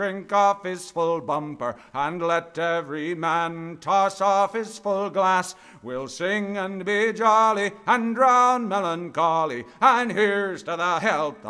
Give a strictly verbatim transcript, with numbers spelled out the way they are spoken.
drink off his full bumper, and let every man toss off his full glass. We'll sing and be jolly, and drown melancholy, and here's to the health